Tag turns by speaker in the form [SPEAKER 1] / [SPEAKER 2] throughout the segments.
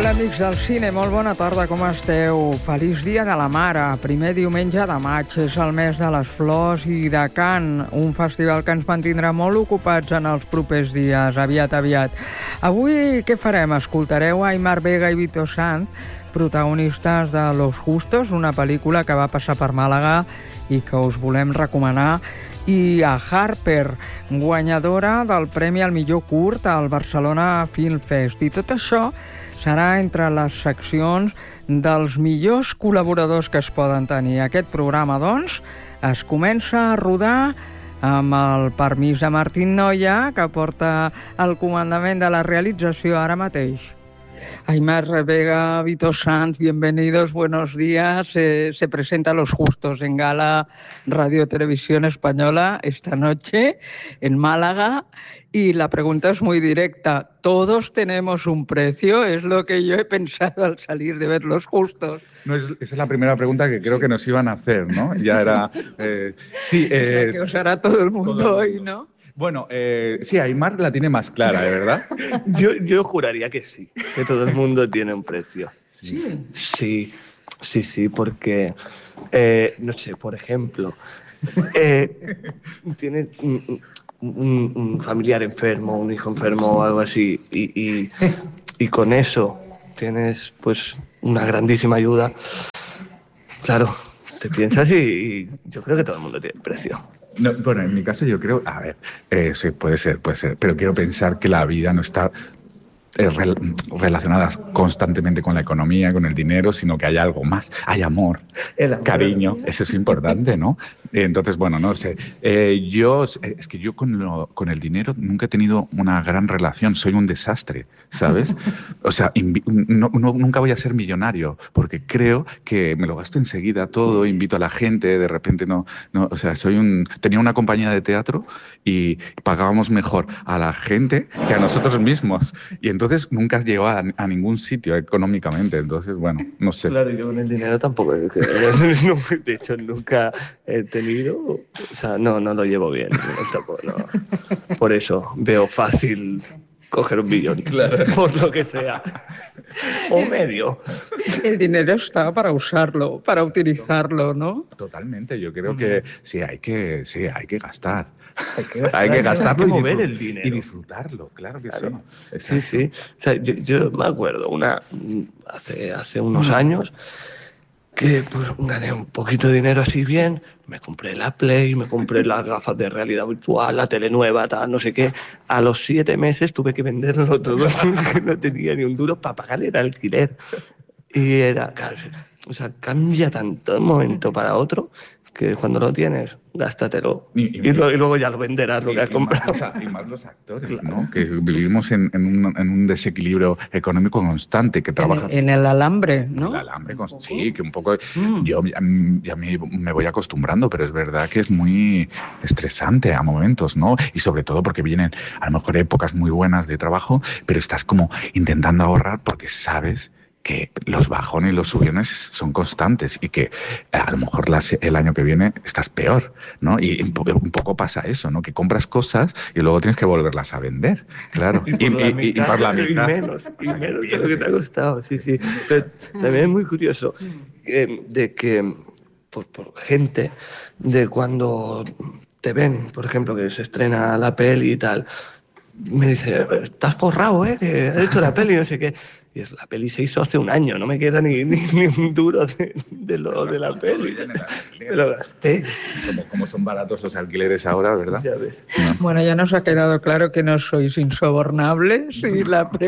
[SPEAKER 1] Hola, amics del cine, molt bona tarda, com esteu? Feliç dia de la mare, primer diumenge de maig, és el mes de les flors i de Cannes, un festival que ens mantindrà molt ocupats en els propers dies, aviat. Avui què farem? Escoltareu a Aimar Vega i Vito Sanz, protagonistes de Los Justos, una pel·lícula que va passar per Màlaga i que us volem recomanar, i a Harper, guanyadora del Premi al millor curt al Barcelona Film Fest. I tot això serà entre les seccions dels millors col·laboradors que es poden tenir. Aquest programa, doncs, es comença a rodar amb el permís de Martín Noya, que porta el comandament de la realització ara mateix. Aimar Vega, Vito Sanz, bienvenidos, buenos días. Se presenta Los Justos en Gala Radio Televisión Española esta noche en Málaga. Y la pregunta es muy directa. ¿Todos tenemos un precio? Es lo que yo he pensado al salir de ver Los Justos.
[SPEAKER 2] No, esa es la primera pregunta que creo que nos iban a hacer, ¿no? Ya era... sí,
[SPEAKER 1] que os hará todo el mundo hoy, ¿no?
[SPEAKER 2] Bueno, sí, Aimar la tiene más clara, ¿de verdad?
[SPEAKER 3] Yo juraría que sí, que todo el mundo tiene un precio.
[SPEAKER 2] Sí.
[SPEAKER 3] Sí, porque, no sé, por ejemplo, tiene un familiar enfermo, un hijo enfermo o algo así, y con eso tienes pues una grandísima ayuda. Claro, te piensas y yo creo que todo el mundo tiene precio.
[SPEAKER 2] No, bueno, en mi caso yo creo, a ver, sí, puede ser, pero quiero pensar que la vida no está relacionada constantemente con la economía, con el dinero, sino que hay algo más, hay amor, cariño, eso es importante, ¿no? Entonces, bueno, no sé, es que yo con el dinero nunca he tenido una gran relación, soy un desastre, ¿sabes? O sea, nunca voy a ser millonario, porque creo que me lo gasto enseguida todo, invito a la gente, de repente o sea, tenía una compañía de teatro y pagábamos mejor a la gente que a nosotros mismos, y entonces nunca has llegado a ningún sitio económicamente, entonces, bueno, no sé.
[SPEAKER 3] Claro, yo con el dinero tampoco, de hecho nunca he tenido, o sea, no lo llevo bien, tampoco, no. Por eso veo fácil coger un billón, claro, por lo que sea, o medio.
[SPEAKER 1] El dinero está para usarlo, para utilizarlo, ¿no?
[SPEAKER 2] Totalmente, yo creo que sí, hay que gastar.
[SPEAKER 3] Hay que gastarlo y mover el dinero.
[SPEAKER 2] Y disfrutarlo, claro que
[SPEAKER 3] claro.
[SPEAKER 2] Sí.
[SPEAKER 3] Sí. O sea, yo me acuerdo hace unos años que pues gané un poquito de dinero así bien, me compré la Play, me compré las gafas de realidad virtual, la tele nueva, tal, no sé qué. A los 7 meses tuve que venderlo todo, no tenía ni un duro para pagar el alquiler. Y era, claro, o sea, cambia tanto de un momento para otro que cuando lo tienes, gástatelo. Y luego ya lo venderás lo que has comprado.
[SPEAKER 2] Y más los actores, ¿no? Que vivimos en un desequilibrio económico constante, que trabajas...
[SPEAKER 1] En el alambre, ¿no?
[SPEAKER 2] El alambre, sí, que un poco... Yo ya me voy acostumbrando, pero es verdad que es muy estresante a momentos, ¿no? Y sobre todo porque vienen a lo mejor épocas muy buenas de trabajo, pero estás como intentando ahorrar porque sabes que los bajones y los subiones son constantes y que a lo mejor el año que viene estás peor, ¿no? Y un poco pasa eso, ¿no? Que compras cosas y luego tienes que volverlas a vender, claro.
[SPEAKER 3] Y por la mitad. Y menos de lo que te ha costado, sí. Pero también es muy curioso de que por gente, de cuando te ven, por ejemplo, que se estrena la peli y tal, me dice, estás forrado, que has hecho la peli, no sé qué. Y la peli se hizo hace un año, no me queda ni un duro de la peli. Me lo gasté.
[SPEAKER 2] Como son baratos los alquileres ahora, ¿verdad?
[SPEAKER 3] Ya ves.
[SPEAKER 1] No. Bueno, ya nos ha quedado claro que no sois insobornables y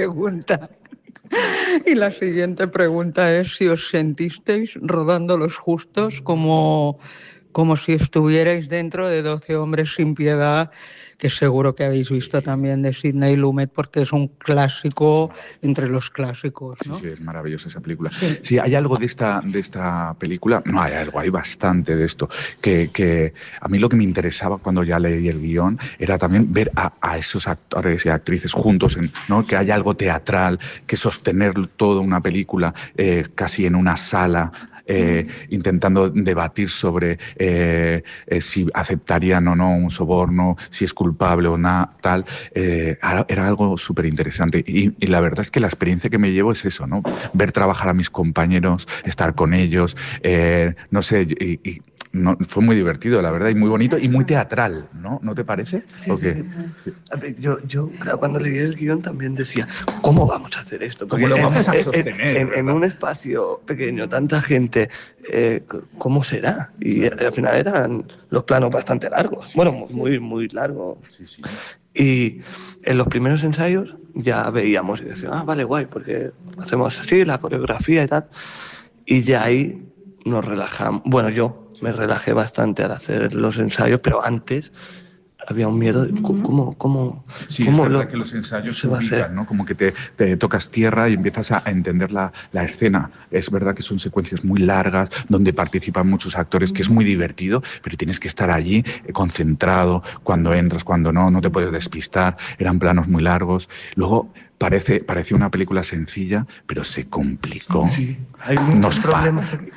[SPEAKER 1] la siguiente pregunta es si os sentisteis rodando Los Justos como si estuvierais dentro de 12 hombres sin piedad, que seguro que habéis visto también, de Sidney Lumet, porque es un clásico entre los clásicos, ¿no?
[SPEAKER 2] Sí, es maravillosa esa película. Sí, hay algo de esta película, no hay algo, hay bastante de esto, que a mí lo que me interesaba cuando ya leí el guión era también ver a esos actores y actrices juntos, ¿no? Que hay algo teatral, que sostener toda una película casi en una sala, intentando debatir sobre si aceptarían o no un soborno, si es culpable o no, tal. Era algo súper interesante. Y la verdad es que la experiencia que me llevo es eso, ¿no? Ver trabajar a mis compañeros, estar con ellos, no sé, no, fue muy divertido, la verdad, y muy bonito y muy teatral, ¿no? ¿No te parece?
[SPEAKER 3] Sí, sí. A ver, yo claro, cuando leí el guión también decía, ¿cómo vamos a hacer esto?
[SPEAKER 2] ¿Cómo lo vamos a sostener?
[SPEAKER 3] En un espacio pequeño, tanta gente, ¿cómo será? Y al final eran los planos bastante largos, bueno, muy, muy largos.
[SPEAKER 2] Sí.
[SPEAKER 3] Y en los primeros ensayos ya veíamos y decíamos, vale, guay, porque hacemos así, la coreografía y tal. Y ya ahí nos relajamos. Bueno, yo me relajé bastante al hacer los ensayos, pero antes había un miedo de cómo
[SPEAKER 2] sí,
[SPEAKER 3] cómo
[SPEAKER 2] es verdad que los ensayos se
[SPEAKER 3] va a ser,
[SPEAKER 2] ubican, ¿no? Como que te tocas tierra y empiezas a entender la escena. Es verdad que son secuencias muy largas, donde participan muchos actores, que es muy divertido, pero tienes que estar allí concentrado, cuando entras, cuando no te puedes despistar. Eran planos muy largos. Luego pareció una película sencilla, pero se complicó.
[SPEAKER 3] Sí, hay muchos problemas aquí.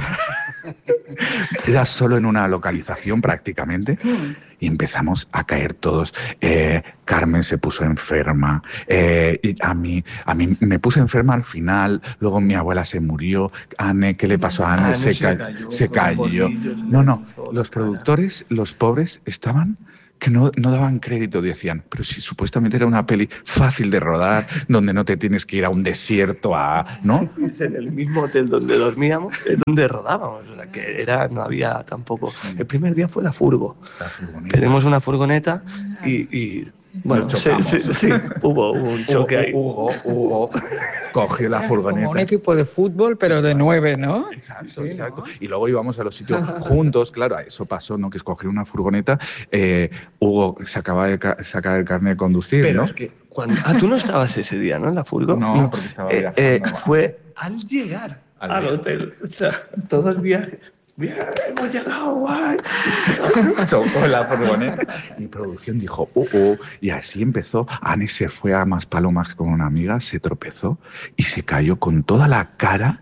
[SPEAKER 2] Era solo en una localización prácticamente y empezamos a caer todos. Carmen se puso enferma, y a mí me puse enferma al final, luego mi abuela se murió. Anne, ¿qué le pasó a Anne? Se cayó. No, los productores, los pobres, estaban que no daban crédito, decían, pero si supuestamente era una peli fácil de rodar, donde no te tienes que ir a un desierto, ¿no?
[SPEAKER 3] Es en el mismo hotel donde dormíamos, es donde rodábamos, o sea, que no había tampoco... Sí. El primer día fue la furgoneta. Pedimos una furgoneta y bueno, sí, hubo un choque ahí.
[SPEAKER 2] Hugo cogió la furgoneta.
[SPEAKER 1] Como un equipo de fútbol, pero de 9, ¿no?
[SPEAKER 2] Exacto. Y luego íbamos a los sitios juntos, claro, eso pasó, ¿no? Que escogió una furgoneta. Hugo se acaba de sacar el carnet de conducir,
[SPEAKER 3] pero
[SPEAKER 2] ¿no?
[SPEAKER 3] Es que tú no estabas ese día, ¿no? En la furgoneta.
[SPEAKER 2] No, porque estaba viajando.
[SPEAKER 3] Fue al llegar al hotel. O sea, todo el viaje... Bien, hemos llegado, guay.
[SPEAKER 2] Chocó la furgoneta y producción dijo, y así empezó. Anne se fue a Maspalomas con una amiga, se tropezó y se cayó con toda la cara.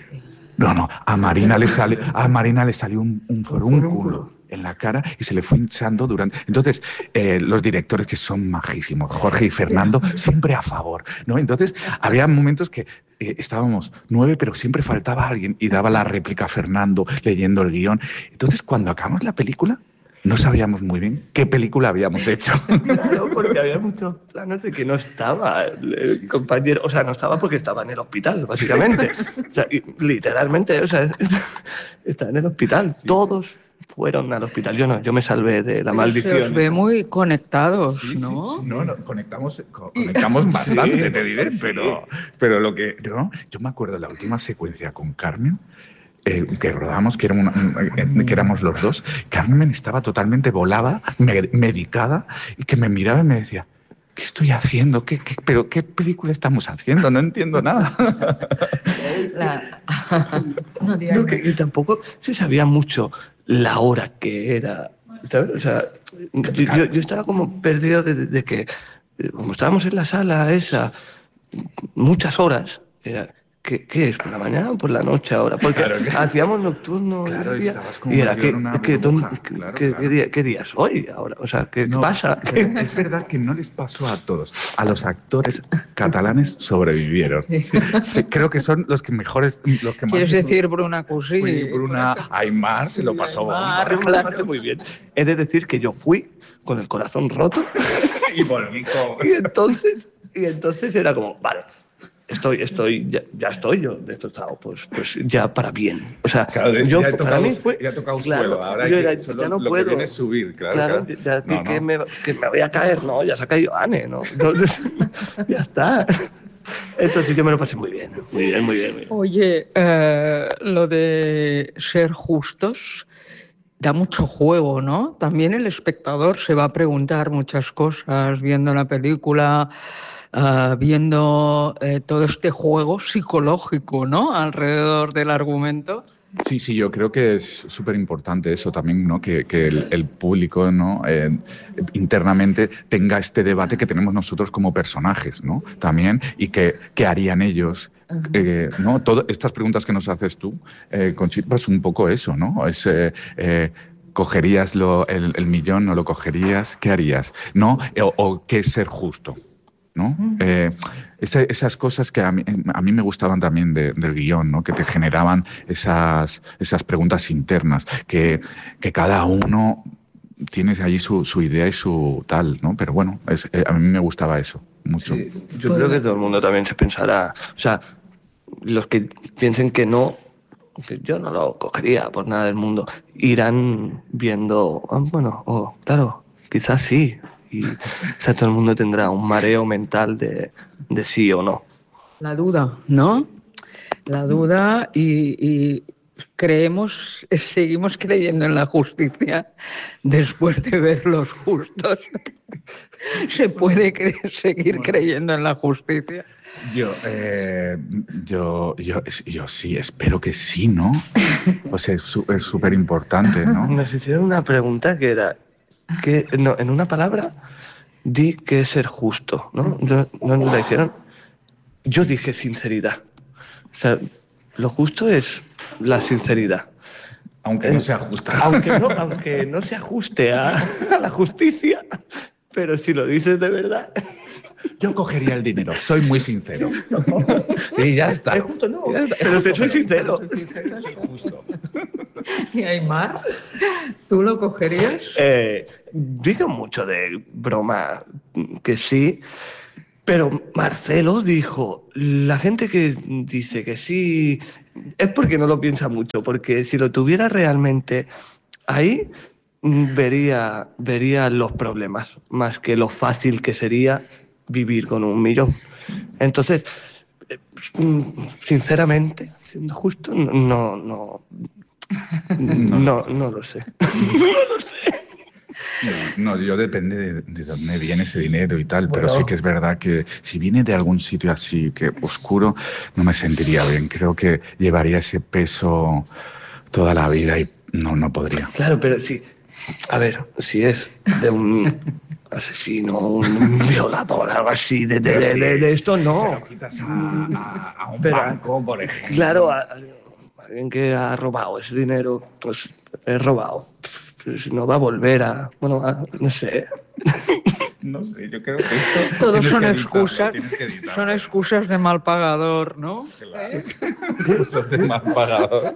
[SPEAKER 2] No, a Marina le salió un forúnculo en la cara y se le fue hinchando durante... Entonces, los directores, que son majísimos, Jorge y Fernando, siempre a favor, ¿no? Entonces, había momentos que estábamos 9, pero siempre faltaba alguien y daba la réplica a Fernando leyendo el guión. Entonces, cuando acabamos la película, no sabíamos muy bien qué película habíamos hecho.
[SPEAKER 3] Claro, porque había muchos planos de que no estaba el compañero, o sea, no estaba porque estaba en el hospital, básicamente. O sea, literalmente, o sea, está en el hospital. Sí. Todos fueron al hospital. Yo me salvé de la maldición.
[SPEAKER 1] Se os ve muy conectados, ¿no?
[SPEAKER 2] Sí. No, conectamos bastante, sí, te diré, pero lo que... ¿no? Yo me acuerdo de la última secuencia con Carmen, que rodamos, que éramos los dos. Carmen estaba totalmente volada, medicada, y que me miraba y me decía, ¿qué estoy haciendo? ¿Pero qué película estamos haciendo? No entiendo nada.
[SPEAKER 3] Que tampoco se sabía mucho la hora que era, ¿sabes? O sea, yo estaba como perdido de que, como estábamos en la sala esa, muchas horas, era... ¿Qué es? ¿Por la mañana o por la noche ahora? Porque hacíamos nocturno.
[SPEAKER 2] Claro, estabas como
[SPEAKER 3] y era, ¿qué día es hoy ahora? O sea, ¿qué pasa?
[SPEAKER 2] Es verdad que no les pasó a todos. A los actores catalanes sobrevivieron. Sí, creo que son los que mejores...
[SPEAKER 1] ¿Quieres decir Bruna Cusí?
[SPEAKER 2] Bruna Aymar se lo pasó
[SPEAKER 3] claro. Muy bien. He de decir que yo fui con el corazón roto
[SPEAKER 2] y volví con...
[SPEAKER 3] Y entonces era como, vale... ya estoy yo de estos estados, pues ya para bien. O sea,
[SPEAKER 2] claro, para mí fue... Ya ha tocado suelo, ahora
[SPEAKER 3] ya no puedo.
[SPEAKER 2] Que viene es subir, claro.
[SPEAKER 3] Que me voy a caer, no, ya se ha caído Anne, ¿no? Entonces, ya está. Entonces yo me lo pasé muy bien.
[SPEAKER 1] Oye, lo de ser justos da mucho juego, ¿no? También el espectador se va a preguntar muchas cosas viendo la película... viendo todo este juego psicológico, ¿no? Alrededor del argumento.
[SPEAKER 2] Sí, yo creo que es súper importante eso también, ¿no? Que el público, ¿no? Internamente tenga este debate que tenemos nosotros como personajes, ¿no? También, y qué harían ellos ¿no? Estas preguntas que nos haces tú, Conchita, es un poco eso, ¿no? Es... ¿cogerías el millón? ¿No lo cogerías? ¿Qué harías? ¿No? ¿O qué es ser justo? ¿No? Esas cosas que a mí me gustaban también del guión, ¿no? Que te generaban esas preguntas internas, que cada uno tiene allí su idea y su tal, ¿no? Pero bueno, a mí me gustaba eso mucho.
[SPEAKER 3] Sí, yo creo que todo el mundo también se pensará, o sea, los que piensen que no, que yo no lo cogería por nada del mundo, irán viendo, bueno, claro, quizás sí, y o sea, todo el mundo tendrá un mareo mental de sí o no.
[SPEAKER 1] La duda, ¿no? La duda y seguimos creyendo en la justicia después de ver Los Justos. ¿Se puede seguir creyendo en la justicia?
[SPEAKER 2] Yo sí, espero que sí, ¿no? O sea, es súper importante, ¿no?
[SPEAKER 3] Nos hicieron una pregunta que era, en una palabra, di que es ser justo, ¿no? ¿No nos la hicieron? Yo dije sinceridad. O sea, lo justo es la sinceridad.
[SPEAKER 2] Aunque no sea justa.
[SPEAKER 3] Aunque no se ajuste a la justicia, pero si lo dices de verdad...
[SPEAKER 2] Yo cogería el dinero, soy muy sincero. Y ya está.
[SPEAKER 3] Es justo, no, pero te soy sincero.
[SPEAKER 2] Soy justo.
[SPEAKER 1] ¿Y Aimar? ¿Tú lo cogerías?
[SPEAKER 3] Digo mucho de broma que sí, pero Marcelo dijo, la gente que dice que sí es porque no lo piensa mucho, porque si lo tuviera realmente ahí, vería los problemas, más que lo fácil que sería vivir con 1 millón. Entonces, sinceramente, siendo justo, no lo sé.
[SPEAKER 2] No, yo depende de dónde viene ese dinero y tal, pero sí que es verdad que si viene de algún sitio así, que oscuro, no me sentiría bien. Creo que llevaría ese peso toda la vida y no podría.
[SPEAKER 3] Claro, pero sí. A ver, si es de un asesino, un violador, algo así, de esto no.
[SPEAKER 2] Se lo quitas a un banco, por ejemplo.
[SPEAKER 3] Claro, alguien que ha robado ese dinero, pues es robado. Pues no va a volver a... Bueno, no sé.
[SPEAKER 2] No sé, yo creo que esto...
[SPEAKER 1] Todos son excusas. Son excusas de mal pagador, ¿no?
[SPEAKER 2] Claro. Excusas de mal pagador.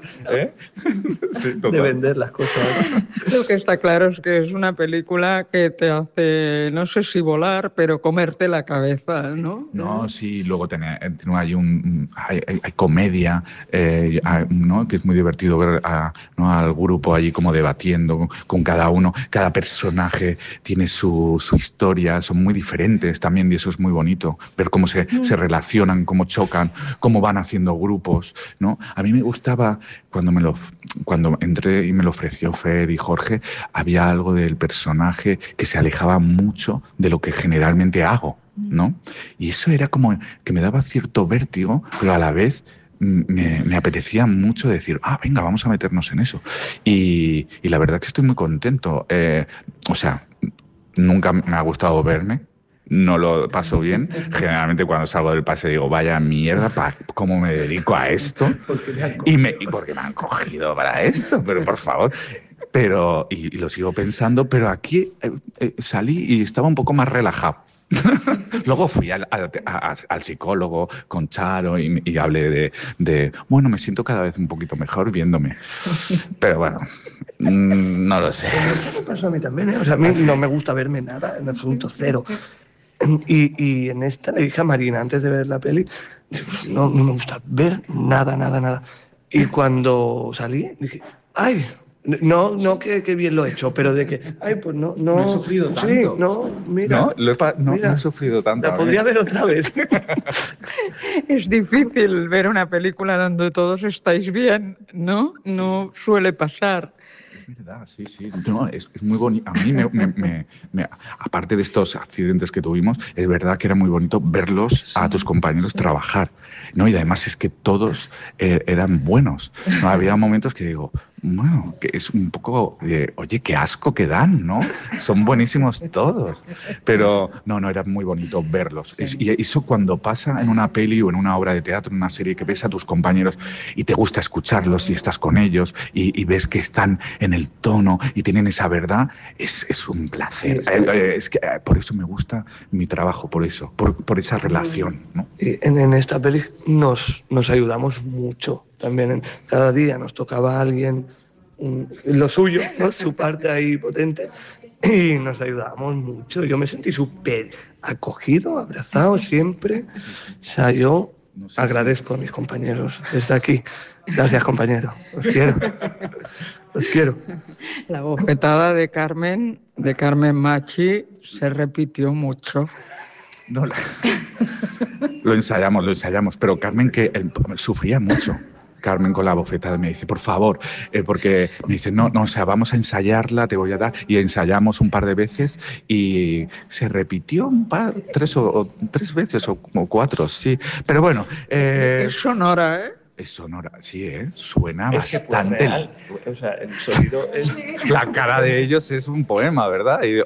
[SPEAKER 2] Sí,
[SPEAKER 3] de vender las cosas.
[SPEAKER 1] Lo que está claro es que es una película que te hace, no sé si volar, pero comerte la cabeza, ¿no?
[SPEAKER 2] No, sí, luego tiene hay comedia, ¿no? Que es muy divertido ver al grupo allí como debatiendo con cada uno. Cada personaje tiene su historia, son muy diferentes también y eso es muy bonito. Ver cómo se relacionan, cómo chocan, cómo van haciendo grupos, ¿no? A mí me gustaba cuando entré y me lo ofreció Fer y Jorge, había algo del personaje que se alejaba mucho de lo que generalmente hago, ¿no? Y eso era como que me daba cierto vértigo, pero a la vez me apetecía mucho decir, venga, vamos a meternos en eso. Y la verdad que estoy muy contento. O sea, nunca me ha gustado verme. No lo paso bien. Generalmente cuando salgo del pase digo, vaya mierda, ¿cómo me dedico a esto? Y porque me han cogido para esto, pero por favor. Pero, y lo sigo pensando, pero aquí salí y estaba un poco más relajado. Luego fui al psicólogo con Charo y hablé de, bueno, me siento cada vez un poquito mejor viéndome. Pero bueno, no lo sé.
[SPEAKER 3] Eso me pasó a mí también, ¿eh? O sea, a mí no me gusta verme nada, en absoluto, cero. Y en esta le dije a Marina, antes de ver la peli, no me gusta ver nada. Y cuando salí, dije, ¡ay! No que bien lo he hecho, pero de que, pues no
[SPEAKER 2] he sufrido tanto.
[SPEAKER 3] Sí, mira.
[SPEAKER 2] No he sufrido tanto.
[SPEAKER 3] La podría ver otra vez.
[SPEAKER 1] Es difícil ver una película donde todos estáis bien, ¿no? No suele pasar.
[SPEAKER 2] Es verdad, sí. No, es muy bonito. A mí, aparte de estos accidentes que tuvimos, es verdad que era muy bonito verlos a tus compañeros trabajar, ¿no? Y además es que todos eran buenos, ¿no? Había momentos que digo, Bueno, que es un poco, oye, qué asco que dan, ¿no? Son buenísimos todos. Pero no, era muy bonito verlos. Y eso cuando pasa en una peli o en una obra de teatro, en una serie, que ves a tus compañeros y te gusta escucharlos y estás con ellos y ves que están en el tono y tienen esa verdad, es un placer. Es que por eso me gusta mi trabajo, por eso, por esa relación, ¿no?
[SPEAKER 3] Y en esta peli nos ayudamos mucho. También cada día nos tocaba a alguien lo suyo, ¿no? Su parte ahí potente, y nos ayudábamos mucho. Yo me sentí súper acogido, abrazado siempre. O sea, yo agradezco a mis compañeros desde aquí. Gracias, compañero. Os quiero. Os quiero.
[SPEAKER 1] La bofetada de Carmen Machi se repitió mucho.
[SPEAKER 2] No, lo ensayamos, pero Carmen sufría mucho. Carmen con la bofetada me dice, por favor, porque me dice, no, o sea, vamos a ensayarla, te voy a dar, y ensayamos un par de veces y se repitió tres veces o como 4, sí, pero bueno.
[SPEAKER 1] Es sonora, ¿eh?
[SPEAKER 2] Es sonora, sí, suena bastante.
[SPEAKER 3] Real. O sea, el sonido es...
[SPEAKER 2] La cara de ellos es un poema, ¿verdad? Y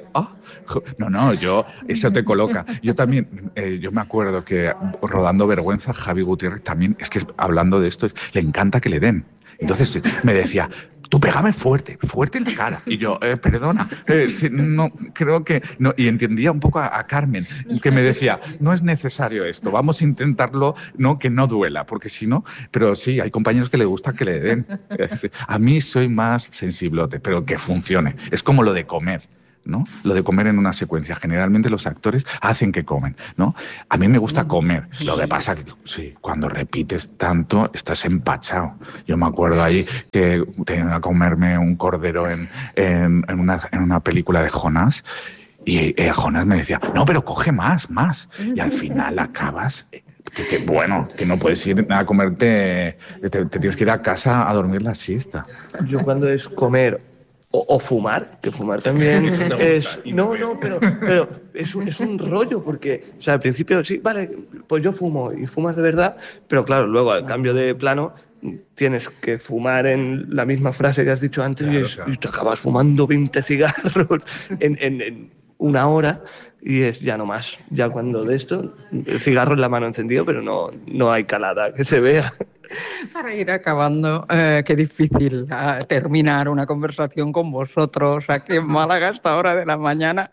[SPEAKER 2] eso te coloca. Yo también, yo me acuerdo que rodando Vergüenza, Javi Gutiérrez también, es que hablando de esto, le encanta que le den. Entonces me decía, tú pégame fuerte en la cara. Y yo, perdona, no, creo que no. Y entendía un poco a Carmen, que me decía, no es necesario esto, vamos a intentarlo, no, que no duela, porque si no, pero sí, hay compañeros que les gusta que le den. A mí soy más sensiblote, pero que funcione. Es como lo de comer, ¿no? Lo de comer en una secuencia. Generalmente los actores hacen que comen, ¿no? A mí me gusta comer. Lo que pasa que, sí, cuando repites tanto, estás empachado. Yo me acuerdo ahí que tenía que comerme un cordero en una película de Jonás, y Jonás me decía, no, pero coge más. Y al final acabas... que no puedes ir a comerte... Te tienes que ir a casa a dormir la siesta.
[SPEAKER 3] Yo cuando es comer... O fumar, que fumar también es... No, pero es un rollo, porque, o sea, al principio sí, vale, pues yo fumo, y fumas de verdad, pero claro, luego al cambio de plano tienes que fumar en la misma frase que has dicho antes, claro. Y te acabas fumando 20 cigarros en una hora, y es ya no más. Ya cuando de esto, el cigarro en la mano encendido, pero no hay calada que se vea.
[SPEAKER 1] Para ir acabando, qué difícil terminar una conversación con vosotros aquí en Málaga a esta hora de la mañana.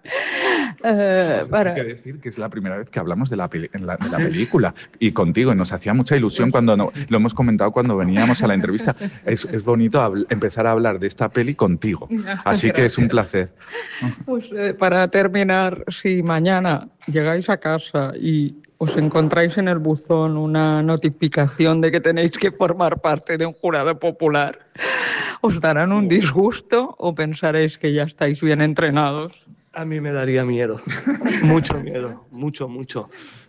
[SPEAKER 2] Hay que decir que es la primera vez que hablamos de la película y contigo, y nos hacía mucha ilusión cuando lo hemos comentado cuando veníamos a la entrevista. Es bonito empezar a hablar de esta peli contigo, así que es un placer.
[SPEAKER 1] Pues para terminar, si mañana llegáis a casa y os encontráis en el buzón una notificación de que tenéis que formar parte de un jurado popular, ¿os darán un disgusto o pensaréis que ya estáis bien entrenados?
[SPEAKER 3] A mí me daría miedo, mucho miedo, mucho.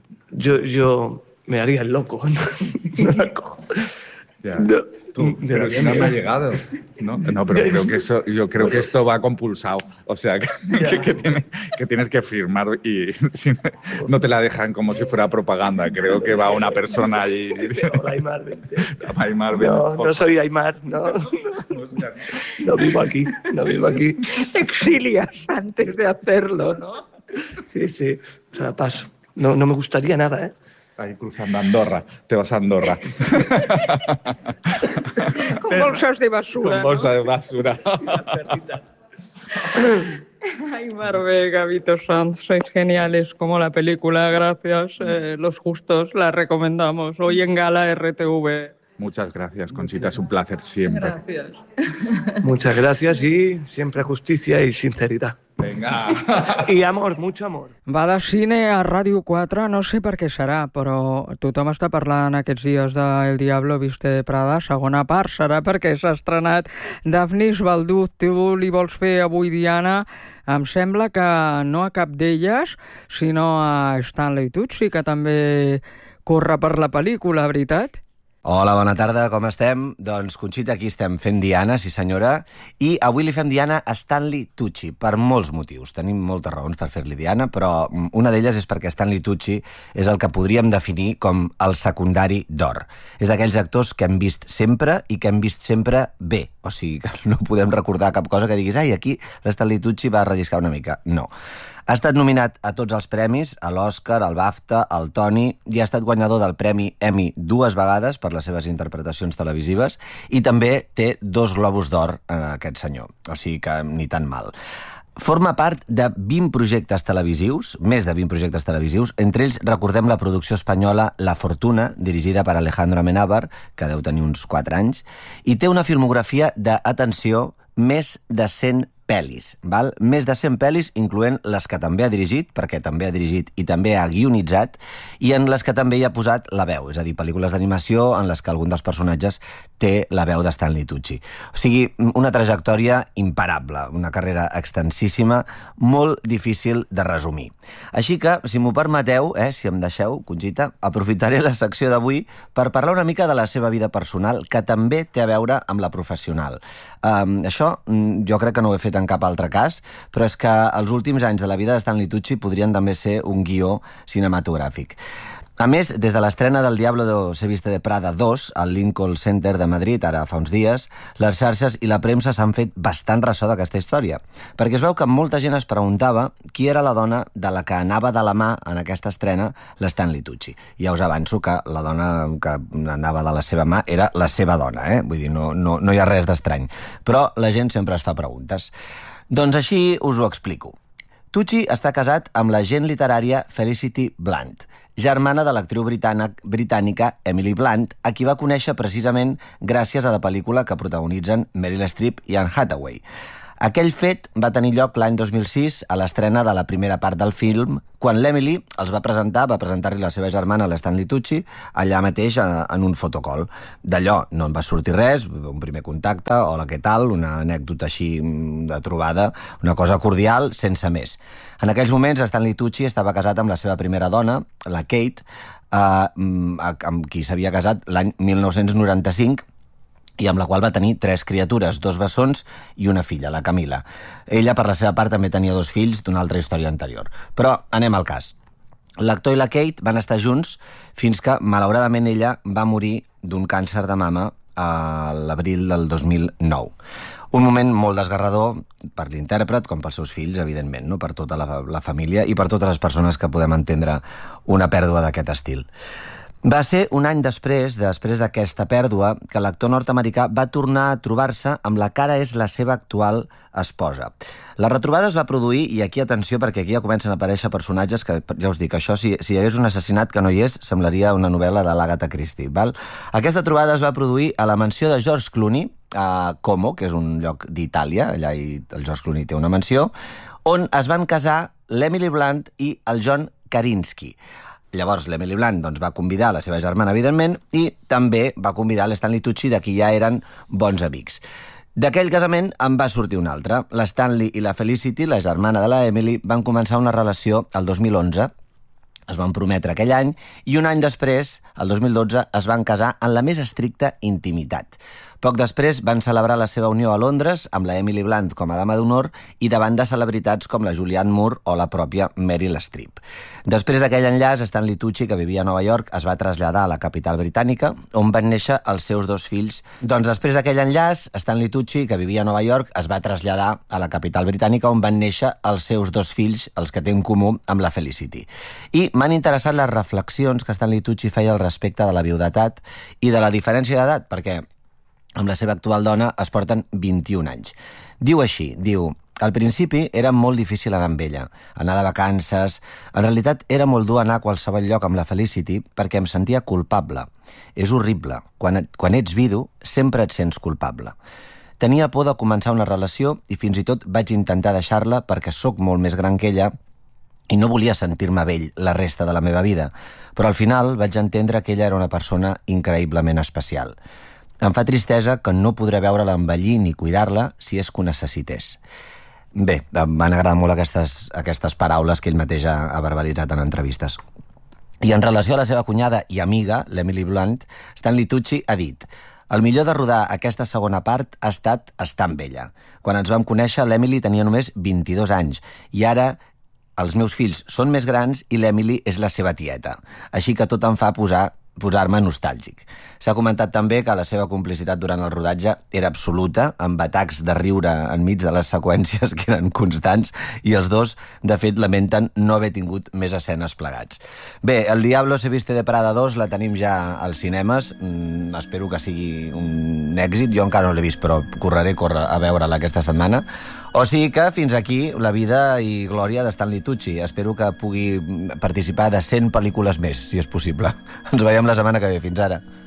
[SPEAKER 3] Yo me haría el loco, no la cojo.
[SPEAKER 2] Ya. Pero si no me ha llegado, ¿no? No, pero yo creo que esto va compulsado. O sea, que tienes que firmar y no te la dejan como si fuera propaganda. Creo que va una persona allí.
[SPEAKER 3] Hola, Aymar, vente.
[SPEAKER 2] Aymar, vente.
[SPEAKER 3] No soy Aymar, no vivo aquí.
[SPEAKER 1] Exilias antes de hacerlo, ¿no?
[SPEAKER 3] Sí, o sea, paso. No me gustaría nada, ¿eh?
[SPEAKER 2] Ahí cruzando Andorra, te vas a Andorra.
[SPEAKER 1] Con bolsas de basura.
[SPEAKER 2] Con bolsas de basura.
[SPEAKER 1] Aymar Vega, Vito Sanz, sois geniales como la película, gracias. Los Justos, la recomendamos hoy en Gala RTV.
[SPEAKER 2] Muchas gracias, Conchita, es un placer siempre.
[SPEAKER 1] Gracias.
[SPEAKER 3] Muchas gracias y siempre justicia y sinceridad.
[SPEAKER 2] Vinga.
[SPEAKER 3] I amor, mucho amor.
[SPEAKER 1] Va de cine a Ràdio 4, no sé per què serà, però tothom està parlant aquests dies de El Diablo Viste de Prada, segona part. Serà perquè s'ha estrenat Daphnis Balduz. Tu li vols fer avui, Diana? Em sembla que no a cap d'elles, sinó a Stanley Tucci, que també corre per la pel·lícula, veritat?
[SPEAKER 4] Hola, bona tarda, com estem? Doncs, Conxita, aquí estem fent Diana, sí senyora, i avui li fem Diana a Stanley Tucci, per molts motius. Tenim moltes raons per fer-li Diana, però una d'elles és perquè Stanley Tucci és el que podríem definir com el secundari d'or. És d'aquells actors que hem vist sempre i que hem vist sempre bé. O sigui, que no podem recordar cap cosa que diguis, ai, aquí l'Stanley Tucci va relliscar una mica. No. Ha estat nominat a tots els premis, a l'Oscar, al BAFTA, al Tony, i ha estat guanyador del Premi Emmy 2 vegades per les seves interpretacions televisives, i també té 2 Globus d'Or aquest senyor, o sigui que ni tan mal. Forma part de 20 projectes televisius, més de 20 projectes televisius, entre ells recordem la producció espanyola La Fortuna, dirigida per Alejandro Amenábar, que deu tenir uns 4 anys, i té una filmografia de, atenció, més de 100 pel·lis, val? Més de 100 pel·lis, incloent les que també ha dirigit, perquè també ha dirigit i també ha guionitzat, i en les que també hi ha posat la veu, és a dir, pel·lícules d'animació en les que algun dels personatges té la veu de Stanley Tucci. O sigui, una trajectòria imparable, una carrera extensíssima, molt difícil de resumir. Així que, si m'ho permeteu, si em deixeu, Conxita, aprofitaré la secció d'avui per parlar una mica de la seva vida personal, que també té a veure amb la professional. Això jo crec que no ho he fet en cap altre cas, però és que els últims anys de la vida de Stanley Tucci podrien també ser un guió cinematogràfic. A més, des de l'estrena del Diablo se viste de Prada 2 al Lincoln Center de Madrid, ara fa uns dies, les xarxes i la premsa s'han fet bastant ressò d'aquesta història, perquè es veu que molta gent es preguntava qui era la dona de la que anava de la mà en aquesta estrena l'Stanley Tucci. Ja us avanço que la dona que anava de la seva mà era la seva dona, vull dir, no hi ha res d'estrany. Però la gent sempre es fa preguntes. Doncs així us ho explico. Tucci està casat amb la gent literària Felicity Blunt, germana de l'actriu britànica Emily Blunt, a qui va conèixer precisament gràcies a la pel·lícula que protagonitzen Meryl Streep i Anne Hathaway. Aquell fet va tenir lloc l'any 2006 a l'estrena de la primera part del film, quan l'Emily els va presentar-li la seva germana, l'Stanley Tucci, allà mateix en un fotocall. D'allò no en va sortir res, un primer contacte, hola, què tal, una anècdota així de trobada, una cosa cordial, sense més. En aquells moments, Stanley Tucci estava casat amb la seva primera dona, la Kate, amb qui s'havia casat l'any 1995, i amb la qual va tenir 3 criatures, 2 bessons i una filla, la Camila. Ella, per la seva part, també tenia 2 fills d'una altra història anterior. Però anem al cas. L'actor i la Kate van estar junts fins que, malauradament, ella va morir d'un càncer de mama a l'abril del 2009. Un moment molt desgarrador per l'intèrpret, com pels seus fills, evidentment, no? Per tota la família i per totes les persones que podem entendre una pèrdua d'aquest estil. Va ser un any després d'aquesta pèrdua, que l'actor nord-americà va tornar a trobar-se amb la que ara és la seva actual esposa. La retrobada es va produir, i aquí atenció, perquè aquí ja comencen a aparèixer personatges que, ja us dic, això si hi hagués un assassinat que no hi és, semblaria una novel·la de l'Agatha Christie, val? Aquesta trobada es va produir a la mansió de George Clooney, a Como, que és un lloc d'Itàlia, allà el George Clooney té una mansió, on es van casar l'Emily Blunt i el John Krasinski. Llavors l'Emily Blunt va convidar la seva germana, evidentment, i també va convidar l'Stanley Tucci, de qui ja eren bons amics. D'aquell casament en va sortir un altre. L'Stanley i la Felicity, la germana de la Emily, van començar una relació el 2011, es van prometre aquell any, i un any després, el 2012, es van casar en la més estricta intimitat. Poc després van celebrar la seva unió a Londres amb la Emily Blunt com a dama d'honor i davant de celebritats com la Julianne Moore o la pròpia Meryl Streep. Després d'aquell enllaç, Stanley Tucci, que vivia a Nova York, es va traslladar a la capital britànica, on van néixer els seus 2 fills. Doncs després d'aquell enllaç, Stanley Tucci, que vivia a Nova York, es va traslladar a la capital britànica, on van néixer els seus 2 fills, els que té en comú amb la Felicity. I m'han interessat les reflexions que Stanley Tucci feia al respecte de la viudetat i de la diferència d'edat, perquè amb la seva actual dona es porten 21 anys. Diu així, al principi era molt difícil anar amb ella, anar de vacances. En realitat era molt dur anar a qualsevol lloc amb la Felicity perquè em sentia culpable. És horrible. Quan ets vidu, sempre et sents culpable. Tenia por de començar una relació i fins i tot vaig intentar deixar-la perquè sóc molt més gran que ella i no volia sentir-me vell la resta de la meva vida. Però al final vaig entendre que ella era una persona increïblement especial. Em fa tristesa que no podré veure-la envellir ni cuidar-la si és que ho necessités. Bé, em van agradar molt aquestes paraules que ell mateix ha verbalitzat en entrevistes. I en relació a la seva cunyada i amiga, l'Emily Blunt, Stanley Tucci ha dit: el millor de rodar aquesta segona part ha estat estar amb ella. Quan ens vam conèixer, l'Emily tenia només 22 anys i ara els meus fills són més grans i l'Emily és la seva tieta. Així que tot em fa posar-me nostàlgic. S'ha comentat també que la seva complicitat durant el rodatge era absoluta, amb atacs de riure enmig de les seqüències que eren constants, i els dos, de fet, lamenten no haver tingut més escenes plegats. Bé, El Diablo se viste de Prada 2 la tenim ja als cinemes. Espero que sigui un èxit. Jo encara no l'he vist, però correré a veure-la aquesta setmana. O sigui que fins aquí la vida i glòria de Stanley Tucci. Espero que pugui participar de 100 pel·lícules més, si és possible. Ens veiem la setmana que ve. Fins ara.